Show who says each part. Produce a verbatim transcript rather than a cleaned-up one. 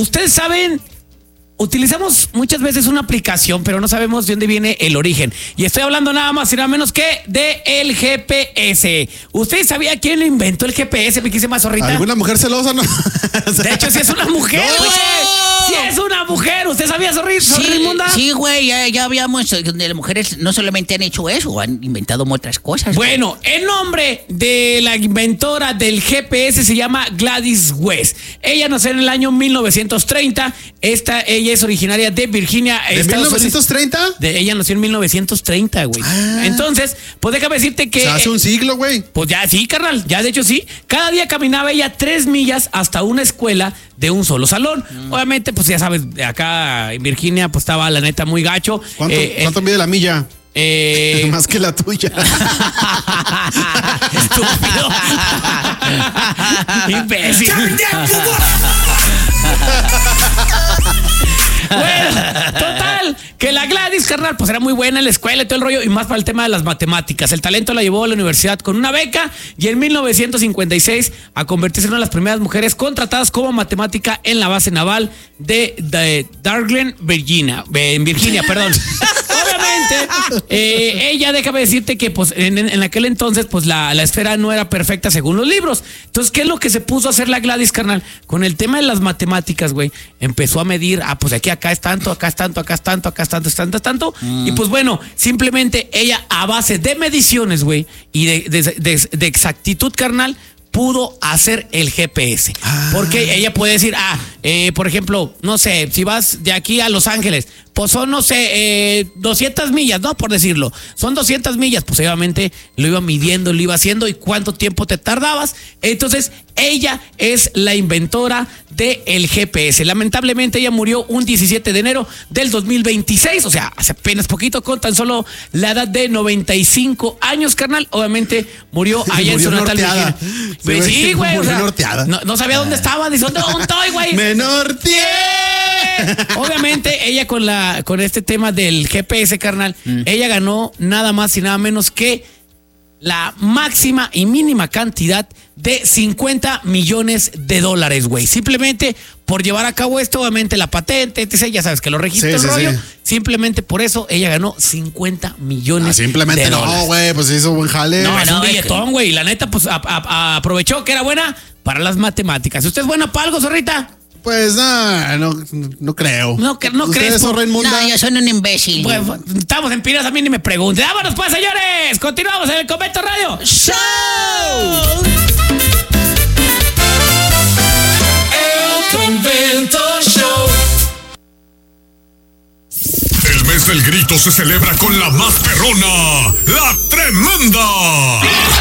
Speaker 1: ustedes saben, utilizamos muchas veces una aplicación, pero no sabemos de dónde viene el origen. Y estoy hablando nada más y nada menos que de el G P S. ¿Usted sabía quién le inventó el G P S? Me quise más zorrita.
Speaker 2: ¿Alguna mujer celosa, no?
Speaker 1: De hecho, si es una mujer,
Speaker 3: ¡No!
Speaker 1: güey. Si es una mujer. ¿Usted sabía, zorrita?
Speaker 3: Sí, sí, güey, ya, ya habíamos, donde las mujeres no solamente han hecho eso, han inventado otras cosas.
Speaker 1: Bueno, el nombre de la inventora del G P S se llama Gladys West. Ella nació en el año mil novecientos treinta. Esta, ella es originaria de Virginia,
Speaker 2: ¿De
Speaker 1: Estados
Speaker 2: mil novecientos treinta?
Speaker 1: Unidos. De, ella nació en mil novecientos treinta, güey.
Speaker 2: Ah.
Speaker 1: Entonces, pues déjame decirte que...
Speaker 2: O sea, hace un siglo, güey.
Speaker 1: Pues ya, sí, carnal, ya de hecho sí. Cada día caminaba ella tres millas hasta una escuela de un solo salón. Mm. Obviamente, pues ya sabes, acá en Virginia, pues estaba la neta muy gacho.
Speaker 2: ¿Cuánto,
Speaker 1: Eh,
Speaker 2: ¿cuánto mide la milla?
Speaker 1: Eh...
Speaker 2: Más que la tuya.
Speaker 1: Estúpido. Imbécil. Bueno, total, que la Gladys, carnal, pues era muy buena en la escuela y todo el rollo, y más para el tema de las matemáticas. El talento la llevó a la universidad con una beca y en mil novecientos cincuenta y seis a convertirse en una de las primeras mujeres contratadas como matemática en la base naval de, de Darglen, Virginia, en Virginia, perdón. Obviamente, eh, ella, déjame decirte que pues en, en aquel entonces pues la, la esfera no era perfecta según los libros. Entonces, ¿qué es lo que se puso a hacer la Gladys, carnal? Con el tema de las matemáticas, güey, empezó a medir, ah, pues aquí acá es tanto, acá es tanto, acá es tanto, acá es tanto, es tanto, es tanto. Mm. Y pues bueno, simplemente ella a base de mediciones, güey, y de, de, de, de exactitud, carnal, pudo hacer el G P S. Ah. Porque ella puede decir, ah, eh, por ejemplo, no sé, si vas de aquí a Los Ángeles, pues son, no sé, eh, doscientas millas, ¿no? Por decirlo. Son doscientas millas, pues obviamente lo iba midiendo, lo iba haciendo y cuánto tiempo te tardabas. Entonces, ella es la inventora del G P S. Lamentablemente, ella murió un diecisiete de enero del dos mil veintiséis, o sea, hace apenas poquito, con tan solo la edad de noventa y cinco años, carnal. Obviamente, murió allá
Speaker 2: murió
Speaker 1: en su natal
Speaker 2: norteada.
Speaker 1: Pues sí, güey. O sea,
Speaker 2: norteada.
Speaker 1: No, no sabía dónde estaba. Dice, ¿dónde estoy, güey?
Speaker 2: ¡Me norteé!
Speaker 1: Obviamente, ella con la con este tema del G P S, carnal, mm. ella ganó nada más y nada menos que la máxima y mínima cantidad de cincuenta millones de dólares, güey. Simplemente por llevar a cabo esto, obviamente la patente, etcétera. Ya sabes que lo registra sí, el sí, rollo. Sí. Simplemente por eso ella ganó cincuenta millones ah,
Speaker 2: simplemente
Speaker 1: de
Speaker 2: no,
Speaker 1: dólares.
Speaker 2: No, güey, pues hizo buen jale.
Speaker 1: No, es
Speaker 3: no,
Speaker 1: un billetón, güey. La neta, pues a, a, a, aprovechó que era buena para las matemáticas. ¿Usted es buena para algo, zorrita?
Speaker 2: Pues nah, no, no creo.
Speaker 1: No, no crees.
Speaker 3: No, yo soy un imbécil.
Speaker 1: Bueno, estamos en piras, a mí ni me pregunte. ¡Vámonos pues, señores! Continuamos en el Convento Radio
Speaker 3: Show.
Speaker 4: El Convento Show. El mes del grito se celebra con la más perrona, la Tremenda.